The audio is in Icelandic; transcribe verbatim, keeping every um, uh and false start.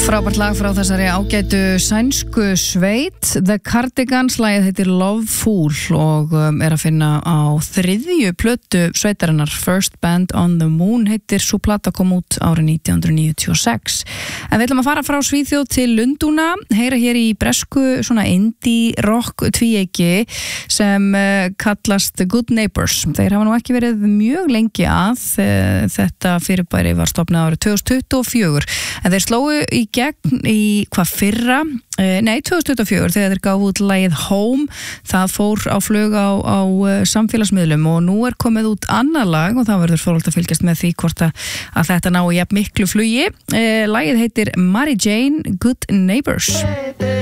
Frábært lag frá þessari ágætu sænsku sveit. The Cardigans, lagið heitir Love Fool og um, er að finna á þriðju plötu sveitarinnar. First Band on the Moon heitir svo plata, kom út árið nítján hundruð níutíu og sex. En við ætlum að fara frá Svíþjóð til Lundúna, heyra hér í bresku svona indie rock tvíeiki sem uh, kallast The Good Neighbors. Þeir hafa nú ekki verið mjög lengi að, uh, þetta fyrirbæri var stofnað árið tvö þúsund tuttugu og fjögur, en þeir slóu í gegn í hvað fyrra, eh, nei tvö þúsund tuttugu og fjögur þegar þeir gáfu út lagið Home. Það fór á flug á, á samfélagsmiðlum og nú er komið út annað lag og það verður fróðlegt að fylgjast með því hvort að, að þetta nái jafn miklu flugi. Eh, lagið heitir Mary Jane, Good Neighbors.